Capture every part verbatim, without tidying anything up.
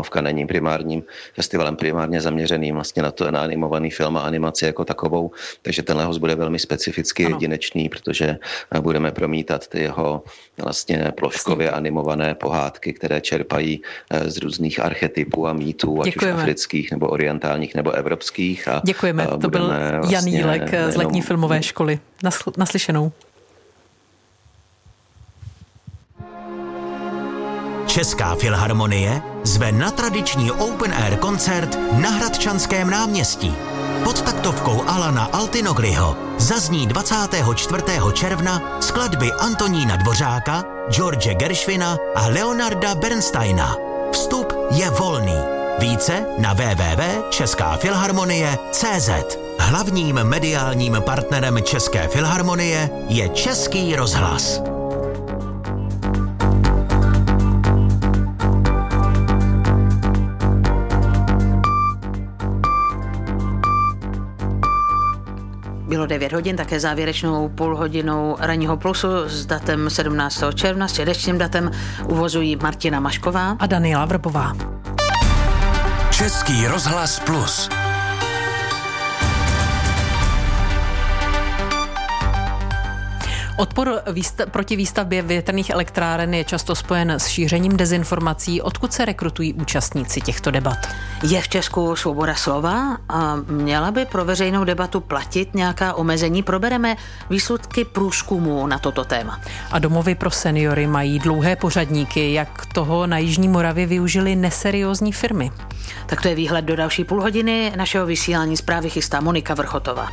filmovka není primárním festivalem, primárně zaměřeným vlastně na to, na animovaný film a animaci jako takovou, takže tenhle host bude velmi specificky ano. jedinečný, protože budeme promítat ty jeho vlastně ploškově animované pohádky, které čerpají z různých archetypů a mýtů, ať už afrických, nebo orientálních, nebo evropských. A děkujeme, to byl vlastně Jan Jílek z Letní filmové školy. Nasl- naslyšenou. Česká filharmonie zve na tradiční open air koncert na Hradčanském náměstí. Pod taktovkou Alana Altinogliho zazní dvacátého čtvrtého června skladby Antonína Dvořáka, George Gershwina a Leonarda Bernsteina. Vstup je volný. Více na w w w tečka česká filharmonie tečka cé zet. Hlavním mediálním partnerem České filharmonie je Český rozhlas. Bylo devět hodin, také závěrečnou půlhodinou Ranního plusu s datem sedmnáctého června, s středečním datem uvozují Martina Mašková a Daniela Vrbová. Český rozhlas plus. Odpor výsta- proti výstavbě větrných elektráren je často spojen s šířením dezinformací, odkud se rekrutují účastníci těchto debat. Je v Česku svoboda slova a měla by pro veřejnou debatu platit nějaká omezení? Probereme výsledky průzkumu na toto téma. A domovy pro seniory mají dlouhé pořadníky, jak toho na Jižní Moravě využili neseriózní firmy. Tak to je výhled do další půlhodiny našeho vysílání. Zprávy chystá Monika Vrchotová.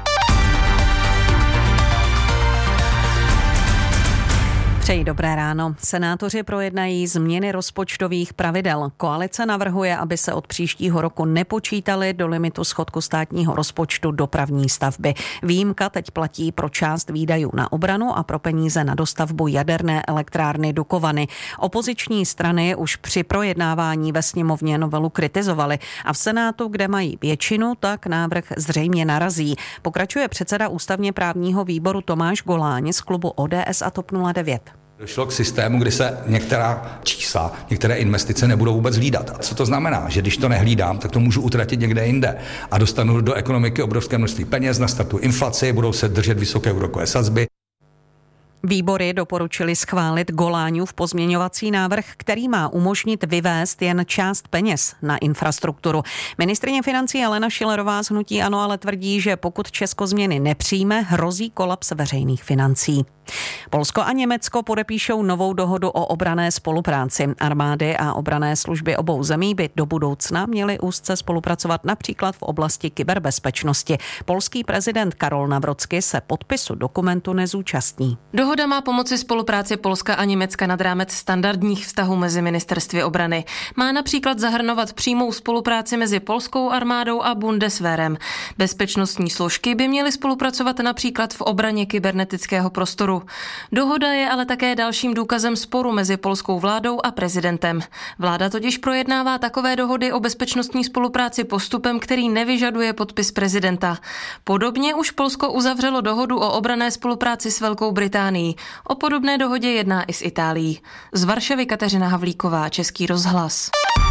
Přeji dobré ráno. Senátoři projednají změny rozpočtových pravidel. Koalice navrhuje, aby se od příštího roku nepočítali do limitu schodku státního rozpočtu dopravní stavby. Výjimka teď platí pro část výdajů na obranu a pro peníze na dostavbu jaderné elektrárny Dukovany. Opoziční strany už při projednávání ve sněmovně novelu kritizovaly a v Senátu, kde mají většinu, tak návrh zřejmě narazí. Pokračuje předseda ústavně právního výboru Tomáš Goláň z klubu O D S a TOP nula devět. Došlo k systému, kdy se některá čísla, některé investice nebudou vůbec hlídat. A co to znamená? Že když to nehlídám, tak to můžu utratit někde jinde a dostanu do ekonomiky obrovské množství peněz, nastartují inflaci, budou se držet vysoké úrokové sazby. Výbory doporučili schválit Goláňův pozměňovací návrh, který má umožnit vyvést jen část peněz na infrastrukturu. Ministryně financí Alena Schillerová z hnutí ANO ale tvrdí, že pokud Česko změny nepřijme, hrozí kolaps veřejných financí. Polsko a Německo podepíšou novou dohodu o obranné spolupráci. Armády a obranné služby obou zemí by do budoucna měly úzce spolupracovat například v oblasti kyberbezpečnosti. Polský prezident Karol Nawrocki se podpisu dokumentu nezúčastní. Dohoda má pomoci spolupráci Polska a Německa nad rámec standardních vztahů mezi ministerstvy obrany. Má například zahrnovat přímou spolupráci mezi polskou armádou a Bundeswehrem. Bezpečnostní složky by měly spolupracovat například v obraně kybernetického prostoru. Dohoda je ale také dalším důkazem sporu mezi polskou vládou a prezidentem. Vláda totiž projednává takové dohody o bezpečnostní spolupráci postupem, který nevyžaduje podpis prezidenta. Podobně už Polsko uzavřelo dohodu o obranné spolupráci s Velkou Británií. O podobné dohodě jedná i s Itálií. Z Varšavy Kateřina Havlíková, Český rozhlas.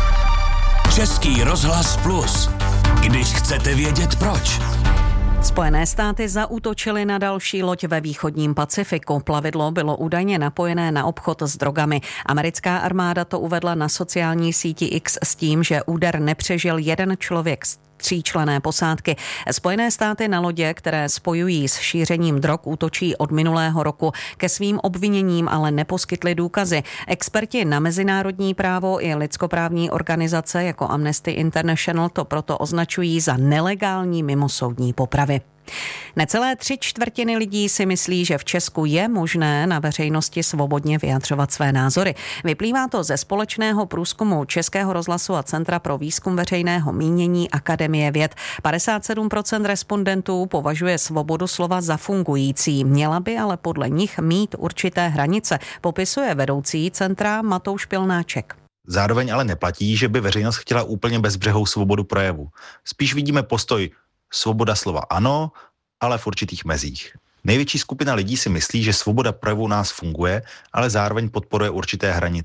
Český rozhlas plus. Když chcete vědět proč. Spojené státy zaútočily na další loď ve východním Pacifiku. Plavidlo bylo údajně napojené na obchod s drogami. Americká armáda to uvedla na sociální síti X s tím, že úder nepřežil jeden člověk z tříčlenné posádky. Spojené státy na lodě, které spojují s šířením drog, útočí od minulého roku. Ke svým obviněním ale neposkytli důkazy. Experti na mezinárodní právo i lidskoprávní organizace jako Amnesty International to proto označují za nelegální mimosoudní popravy. Necelé tři čtvrtiny lidí si myslí, že v Česku je možné na veřejnosti svobodně vyjadřovat své názory. Vyplývá to ze společného průzkumu Českého rozhlasu a Centra pro výzkum veřejného mínění Akademie věd. padesát sedm procent respondentů považuje svobodu slova za fungující. Měla by ale podle nich mít určité hranice, popisuje vedoucí centra Matouš Pilnáček. Zároveň ale neplatí, že by veřejnost chtěla úplně bezbřehou svobodu projevu. Spíš vidíme postoj svoboda slova ano, ale v určitých mezích. Největší skupina lidí si myslí, že svoboda projevu u nás funguje, ale zároveň podporuje určité hranice.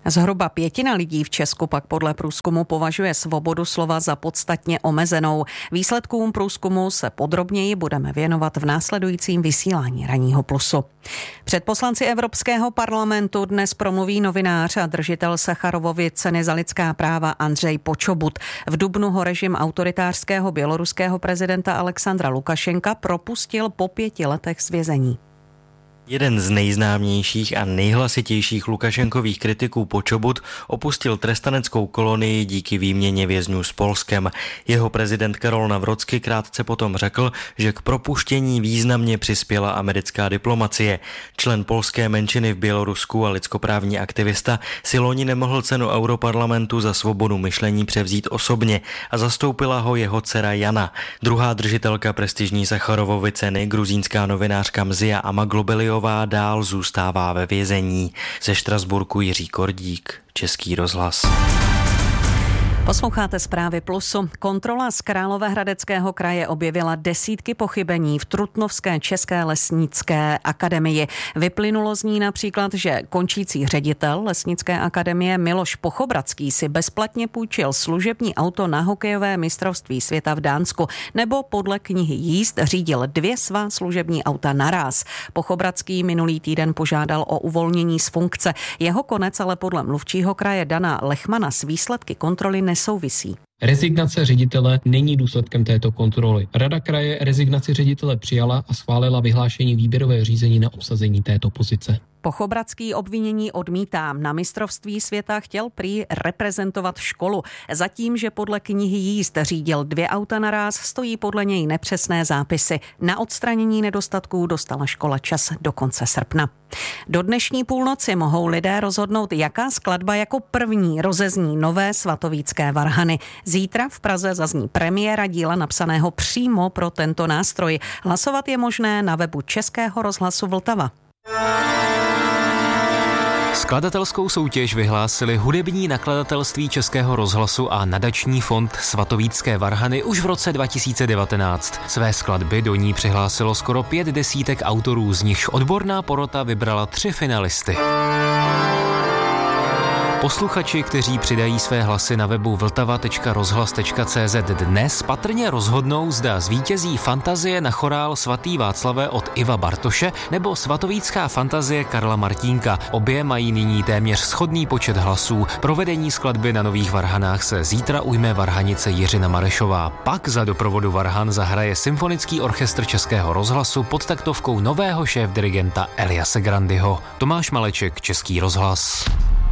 Zhruba pětina lidí v Česku pak podle průzkumu považuje svobodu slova za podstatně omezenou. Výsledkům průzkumu se podrobněji budeme věnovat v následujícím vysílání Ranního plusu. Před poslanci Evropského parlamentu dnes promluví novinář a držitel Sacharovovy ceny za lidská práva Andřej Počobut. V dubnu ho režim autoritářského běloruského prezidenta Alexandra Lukašenka propustil po pěti letech z vězení. Jeden z nejznámějších a nejhlasitějších Lukašenkových kritiků Počobut opustil trestaneckou kolonii díky výměně vězňů s Polskem. Jeho prezident Karol Nawrocki krátce potom řekl, že k propuštění významně přispěla americká diplomacie. Člen polské menšiny v Bělorusku a lidskoprávní aktivista si loni nemohl cenu Europarlamentu za svobodu myšlení převzít osobně a zastoupila ho jeho dcera Jana. Druhá držitelka prestižní Sacharovovy ceny, gruzínská novinářka Mzia Amaglobeli dál zůstává ve vězení. Ze Štrasburku Jiří Kordík, Český rozhlas. Posloucháte Zprávy Plusu. Kontrola z Královéhradeckého kraje objevila desítky pochybení v Trutnovské české lesnické akademii. Vyplynulo z ní například, že končící ředitel lesnické akademie Miloš Pochobradský si bezplatně půjčil služební auto na hokejové mistrovství světa v Dánsku, nebo podle knihy jízd řídil dvě svá služební auta naráz. Pochobradský minulý týden požádal o uvolnění z funkce. Jeho konec ale podle mluvčího kraje Dana Lechmana s výsledky kontroly nesouvisí. Rezignace ředitele není důsledkem této kontroly. Rada kraje rezignaci ředitele přijala a schválila vyhlášení výběrového řízení na obsazení této pozice. Pochobradský obvinění odmítá. Na mistrovství světa chtěl prý reprezentovat školu. Zatím, že podle knihy jízd řídil dvě auta naráz, stojí podle něj nepřesné zápisy. Na odstranění nedostatků dostala škola čas do konce srpna. Do dnešní půlnoci mohou lidé rozhodnout, jaká skladba jako první rozezní nové svatovícké varhany. Zítra v Praze zazní premiéra díla napsaného přímo pro tento nástroj. Hlasovat je možné na webu Českého rozhlasu Vltava. Skladatelskou soutěž vyhlásili hudební nakladatelství Českého rozhlasu a nadační fond Svatovícké varhany už v roce dva tisíce devatenáct. Své skladby do ní přihlásilo skoro pět desítek autorů, z nichž odborná porota vybrala tři finalisty. Posluchači, kteří přidají své hlasy na webu vltava tečka rozhlas tečka cé zet dnes patrně rozhodnou, zda zvítězí fantazie na chorál Svatý Václavé od Iva Bartoše nebo svatovícká fantazie Karla Martínka. Obě mají nyní téměř shodný počet hlasů. Provedení skladby na nových varhanách se zítra ujme varhanice Jiřina Marešová. Pak za doprovodu varhan zahraje Symfonický orchestr Českého rozhlasu pod taktovkou nového šéfdirigenta Eliase Grandyho. Tomáš Maleček, Český rozhlas.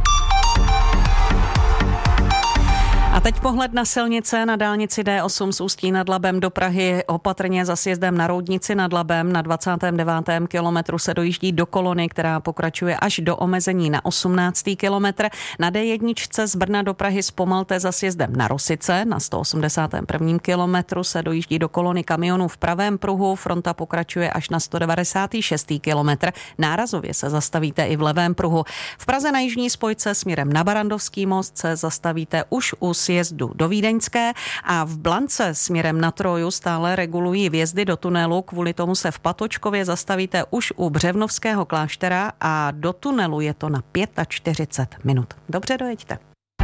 A teď pohled na silnice. Na dálnici D osm z Ústí nad Labem do Prahy opatrně za sjezdem na Roudnici nad Labem. Na dvacátém devátém kilometru se dojíždí do kolony, která pokračuje až do omezení na osmnáctý kilometr. Na D jedna z Brna do Prahy zpomalte za sjezdem na Rosice. Na sto osmdesátém prvním kilometru se dojíždí do kolony kamionů v pravém pruhu. Fronta pokračuje až na sto devadesátý šestý kilometr. Nárazově se zastavíte i v levém pruhu. V Praze na jižní spojce směrem na Barandovský most se zastavíte už u sjezdu do Vídeňské a v Blance směrem na Troju stále regulují vjezdy do tunelu, kvůli tomu se v Patočkově zastavíte už u Břevnovského kláštera a do tunelu je to na čtyřicet pět minut. Dobře, dojeďte.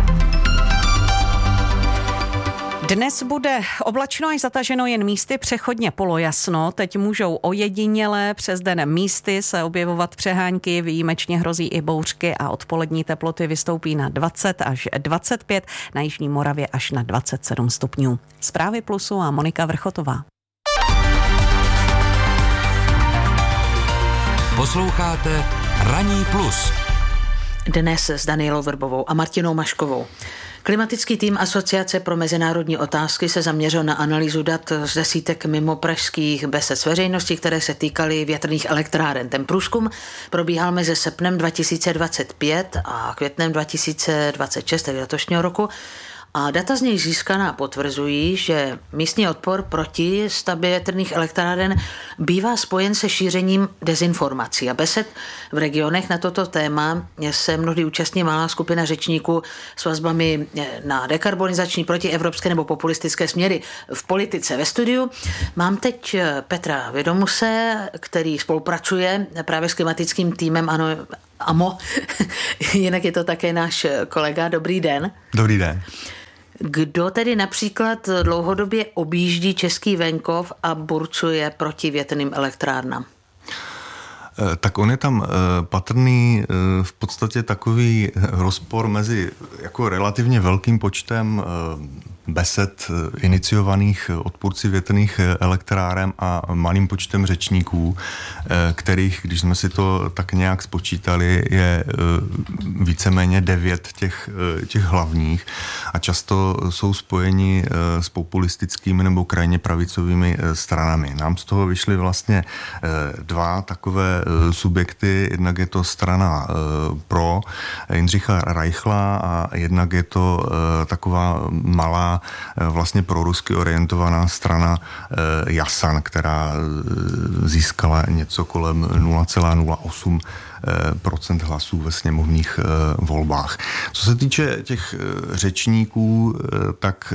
Dnes bude oblačno až zataženo, jen místy přechodně polojasno. Teď můžou ojedinělé přes den místy se objevovat přehánky, výjimečně hrozí i bouřky a odpolední teploty vystoupí na dvacet až dvacet pět, na jižní Moravě až na dvacet sedm stupňů. Zprávy Plusu a Monika Vrchotová. Posloucháte Ranní plus. Dnes s Danielou Vrbovou a Martinou Maškovou. Klimatický tým Asociace pro mezinárodní otázky se zaměřil na analýzu dat z desítek mimo pražských besed s veřejností, které se týkaly větrných elektráren. Ten průzkum probíhal mezi srpnem dva tisíce dvacet pět a květnem dva tisíce dvacet šest, tedy letošního roku. A data z něj získaná potvrzují, že místní odpor proti stavbě větrných elektráren bývá spojen se šířením dezinformací. A besed v regionech na toto téma se mnohdy účastní malá skupina řečníků s vazbami na dekarbonizační, protievropské nebo populistické směry v politice. Ve studiu mám teď Petra Vědomuse, který spolupracuje právě s klimatickým týmem ANO Amo. Jinak je to také náš kolega. Dobrý den. Dobrý den. Kdo tedy například dlouhodobě objíždí český venkov a burcuje proti větrným elektrárnám? Tak on je tam patrný v podstatě takový rozpor mezi jako relativně velkým počtem besed iniciovaných odpůrci větrných elektráren a malým počtem řečníků, kterých, když jsme si to tak nějak spočítali, je víceméně devět těch, těch hlavních a často jsou spojeni s populistickými nebo krajně pravicovými stranami. Nám z toho vyšly vlastně dva takové subjekty, jednak je to strana pro Jindřicha Reichla a jednak je to taková malá vlastně prorusky orientovaná strana Jasan, která získala něco kolem nula celá nula osm procent hlasů ve sněmovních volbách. Co se týče těch řečníků, tak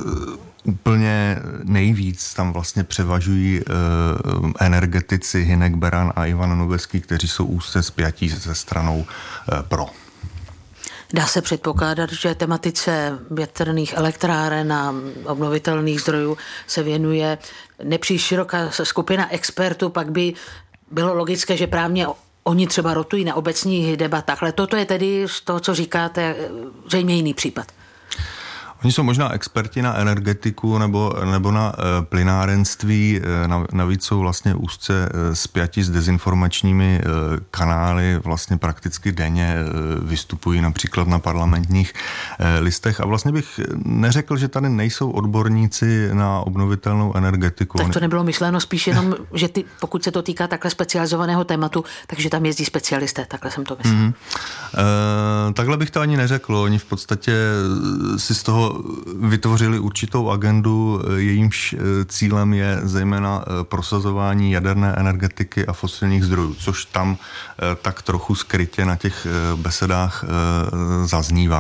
úplně nejvíc tam vlastně převažují energetici Hynek Beran a Ivan Noveský, kteří jsou úzce spjatí se stranou pro. Dá se předpokládat, že tematice větrných elektráren a obnovitelných zdrojů se věnuje nepříliš široká skupina expertů, pak by bylo logické, že právě oni třeba rotují na obecních debatách, ale toto je tedy z toho, co říkáte, zřejmě jiný případ. Oni jsou možná experti na energetiku nebo, nebo na e, plynárenství, e, navíc jsou vlastně úzce e, spjati s dezinformačními e, kanály, vlastně prakticky denně e, vystupují například na parlamentních e, listech a vlastně bych neřekl, že tady nejsou odborníci na obnovitelnou energetiku. Tak to nebylo myšleno spíš jenom, že ty, pokud se to týká takhle specializovaného tématu, takže tam jezdí specialisté, takhle jsem to myslel. Mm-hmm. E, takhle bych to ani neřekl, oni v podstatě si z toho vytvořili určitou agendu, jejímž cílem je zejména prosazování jaderné energetiky a fosilních zdrojů, což tam tak trochu skrytě na těch besedách zaznívá.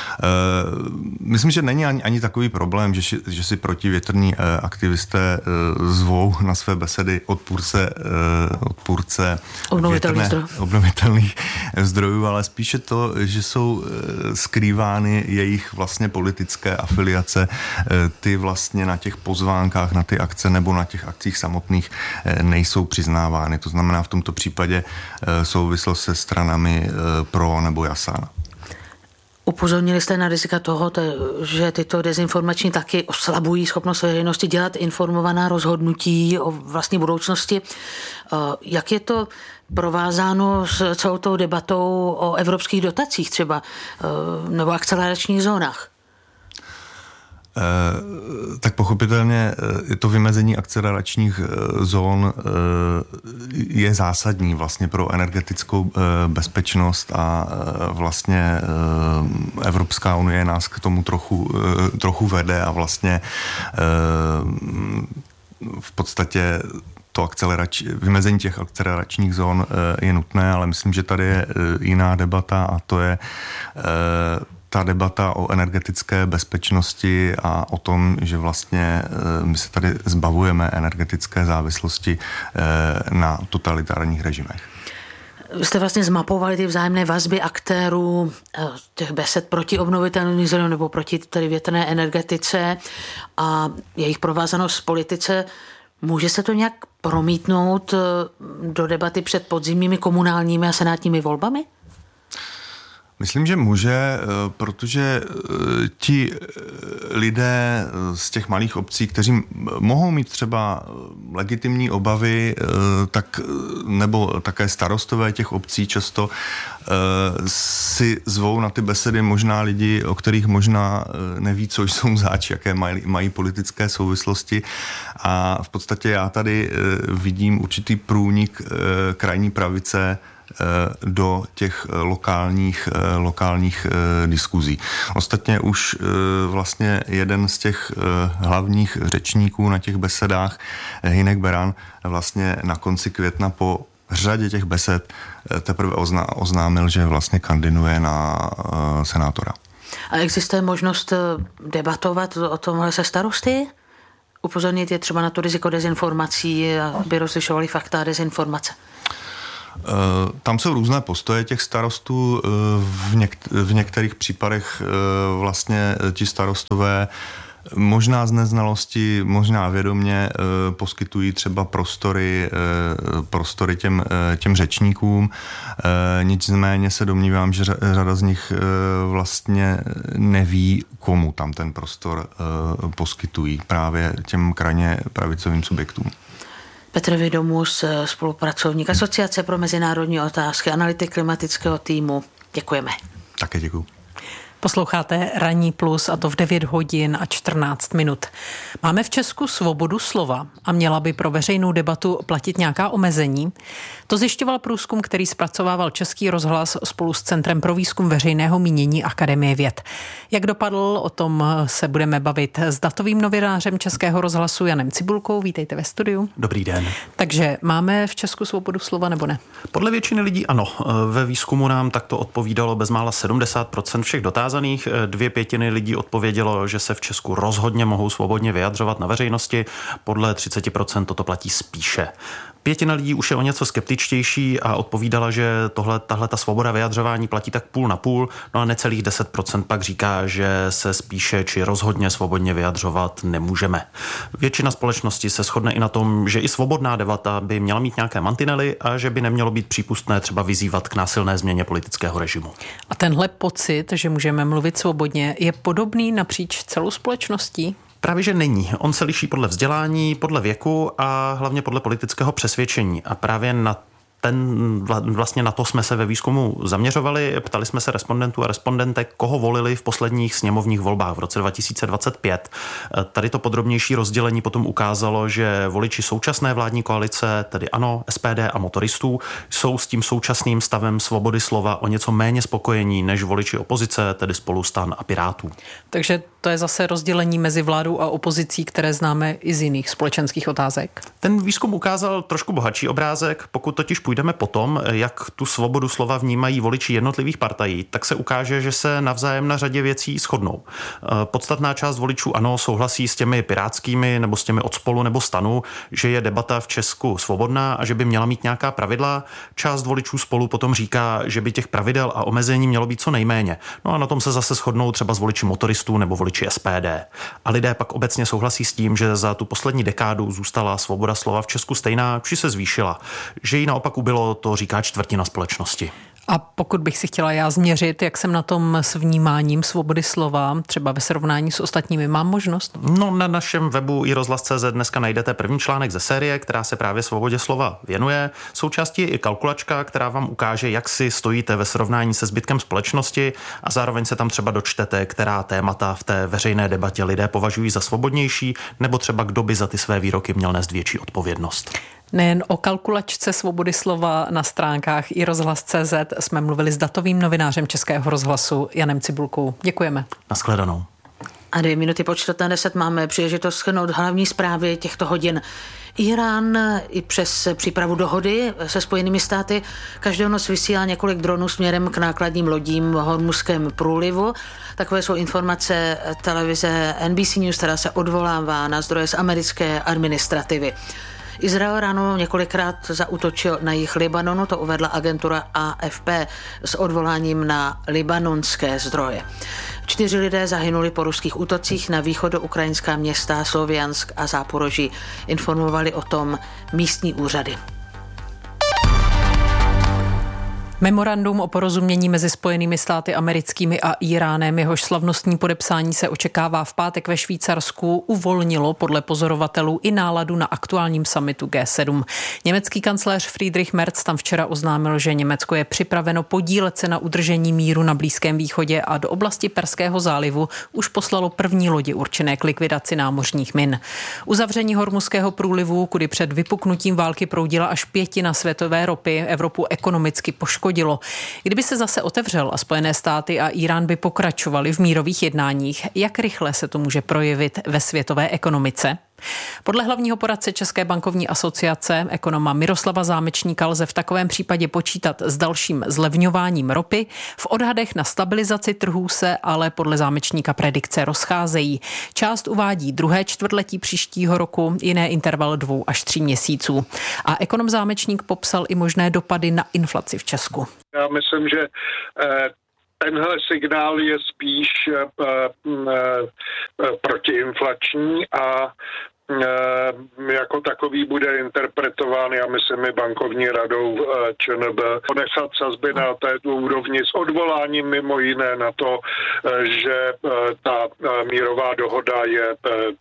Myslím, že není ani, ani takový problém, že, že si protivětrní aktivisté zvou na své besedy odpůrce, odpůrce obnovitelných, větrné, zdrojů. obnovitelných zdrojů, ale spíše to, že jsou skrývány jejich vlastně politické afiliace, ty vlastně na těch pozvánkách, na ty akce nebo na těch akcích samotných nejsou přiznávány. To znamená v tomto případě souvislost se stranami pro nebo Jasan. Upozornili jste na rizika toho, že tyto dezinformační taky oslabují schopnost veřejnosti dělat informovaná rozhodnutí o vlastní budoucnosti. Jak je to provázáno s celou tou debatou o evropských dotacích třeba nebo akceleračních zónách? Eh, tak pochopitelně je to vymezení akceleračních eh, zón eh, je zásadní vlastně pro energetickou eh, bezpečnost a eh, vlastně eh, Evropská unie nás k tomu trochu, eh, trochu vede a vlastně eh, v podstatě to akcelerač, vymezení těch akceleračních zón eh, je nutné, ale myslím, že tady je eh, jiná debata a to je eh, ta debata o energetické bezpečnosti a o tom, že vlastně my se tady zbavujeme energetické závislosti na totalitárních režimech. Vy jste vlastně zmapovali ty vzájemné vazby aktérů těch besed proti obnovitelným zdrojům nebo proti tedy větrné energetice a jejich provázanost v politice. Může se to nějak promítnout do debaty před podzimními komunálními a senátními volbami? Myslím, že může, protože ti lidé z těch malých obcí, kteří mohou mít třeba legitimní obavy, tak, nebo také starostové těch obcí často si zvou na ty besedy možná lidi, o kterých možná neví, co jsou zač, jaké mají, mají politické souvislosti. A v podstatě já tady vidím určitý průnik krajní pravice do těch lokálních, lokálních diskuzí. Ostatně už vlastně jeden z těch hlavních řečníků na těch besedách, Hynek Beran, vlastně na konci května po řadě těch besed teprve ozná, oznámil, že vlastně kandiduje na senátora. A existuje možnost debatovat o tomhle se starosty? Upozornit je třeba na to riziko dezinformací, aby rozlišovali fakta a dezinformace? Tam jsou různé postoje těch starostů. V, něk- v některých případech vlastně ti starostové možná z neznalosti, možná vědomě poskytují třeba prostory, prostory těm, těm řečníkům. Nicméně se domnívám, že řada z nich vlastně neví, komu tam ten prostor poskytují, právě těm krajně pravicovým subjektům. Petr Vědomus, spolupracovník Asociace pro mezinárodní otázky, analytik klimatického týmu. Děkujeme. Také děkuju. Posloucháte Ranní plus a to v devět hodin a čtrnáct minut. Máme v Česku svobodu slova a měla by pro veřejnou debatu platit nějaká omezení. To zjišťoval průzkum, který zpracovával Český rozhlas spolu s Centrem pro výzkum veřejného mínění Akademie věd. Jak dopadl, o tom se budeme bavit s datovým novinářem Českého rozhlasu Janem Cibulkou. Vítejte ve studiu. Dobrý den. Takže máme v Česku svobodu slova nebo ne? Podle většiny lidí ano. Ve výzkumu nám takto odpovídalo bezmála sedmdesát procent všech dotázů. Dvě pětiny lidí odpovědělo, že se v Česku rozhodně mohou svobodně vyjadřovat na veřejnosti. Podle třicet procent toto platí spíše. Pětina lidí už je o něco skeptičtější a odpovídala, že tohle, tahle ta svoboda vyjadřování platí tak půl na půl, no a necelých deset procent pak říká, že se spíše či rozhodně svobodně vyjadřovat nemůžeme. Většina společnosti se shodne i na tom, že i svobodná debata by měla mít nějaké mantinely a že by nemělo být přípustné třeba vyzývat k násilné změně politického režimu. A tenhle pocit, že můžeme mluvit svobodně, je podobný napříč celou společností? Právě, že není. On se liší podle vzdělání, podle věku a hlavně podle politického přesvědčení. A právě na ten, vlastně na to jsme se ve výzkumu zaměřovali. Ptali jsme se respondentů a respondentek, koho volili v posledních sněmovních volbách v roce dva tisíce dvacet pět. Tady to podrobnější rozdělení potom ukázalo, že voliči současné vládní koalice, tedy ANO, S P D a motoristů, jsou s tím současným stavem svobody slova o něco méně spokojení než voliči opozice, tedy Spolu, STAN a Pirátů. Takže to je zase rozdělení mezi vládou a opozicí, které známe i z jiných společenských otázek. Ten výzkum ukázal trošku bohatší obrázek. Pokud totiž půjdeme po tom, jak tu svobodu slova vnímají voliči jednotlivých partají, tak se ukáže, že se navzájem na řadě věcí shodnou. Podstatná část voličů ANO souhlasí s těmi pirátskými nebo s těmi od Spolu nebo STANu, že je debata v Česku svobodná a že by měla mít nějaká pravidla. Část voličů Spolu potom říká, že by těch pravidel a omezení mělo být co nejméně. No a na tom se zase shodnou třeba s voliči motoristů nebo voliči S P D. A lidé pak obecně souhlasí s tím, že za tu poslední dekádu zůstala svoboda slova v Česku stejná, či se zvýšila. Že ji naopak ubylo, to říká čtvrtina společnosti. A pokud bych si chtěla já změřit, jak jsem na tom s vnímáním svobody slova, třeba ve srovnání s ostatními, mám možnost? No, na našem webu i rozhlas tečka cé zet dneska najdete první článek ze série, která se právě svobodě slova věnuje. Součástí je i kalkulačka, která vám ukáže, jak si stojíte ve srovnání se zbytkem společnosti a zároveň se tam třeba dočtete, která témata v té veřejné debatě lidé považují za svobodnější, nebo třeba kdo by za ty své výroky měl nést větší odpovědnost. Nejen o kalkulačce svobody slova na stránkách i rozhlas tečka cé zet jsme mluvili s datovým novinářem Českého rozhlasu Janem Cibulkou. Děkujeme. Nashledanou. A dvě minuty po čtvrté deset máme příležitost shrnout hlavní zprávy těchto hodin. Irán i přes přípravu dohody se Spojenými státy každou noc vysílá několik dronů směrem k nákladním lodím v Hormuzském průlivu. Takové jsou informace televize N B C News, která se odvolává na zdroje z americké administrativy. Izrael ráno několikrát zaútočil na jih Libanonu, to uvedla agentura A F P s odvoláním na libanonské zdroje. Čtyři lidé zahynuli po ruských útocích na východoukrajinská města Sloviansk a Záporoží. Informovali o tom místní úřady. Memorandum o porozumění mezi Spojenými státy americkými a Iránem, jehož slavnostní podepsání se očekává v pátek ve Švýcarsku, uvolnilo podle pozorovatelů i náladu na aktuálním summitu G sedm. Německý kancléř Friedrich Merz tam včera oznámil, že Německo je připraveno podílet se na udržení míru na Blízkém východě a do oblasti Perského zálivu už poslalo první lodi určené k likvidaci námořních min. Uzavření Hormuzského průlivu, kudy před vypuknutím války proudila až pětina světové ropy, Evropu ekonomicky poškodilo. Kdyby se zase otevřel a Spojené státy a Irán by pokračovali v mírových jednáních, jak rychle se to může projevit ve světové ekonomice? Podle hlavního poradce České bankovní asociace ekonoma Miroslava Zámečníka lze v takovém případě počítat s dalším zlevňováním ropy. V odhadech na stabilizaci trhů se ale podle Zámečníka predikce rozcházejí. Část uvádí druhé čtvrtletí příštího roku, jiné interval dvou až tří měsíců. A ekonom Zámečník popsal i možné dopady na inflaci v Česku. Já myslím, že tenhle signál je spíš protiinflační a jako takový bude interpretován, já myslím, i bankovní radou ČNB, ponechat sazby na této úrovni s odvoláním mimo jiné na to, že ta mírová dohoda je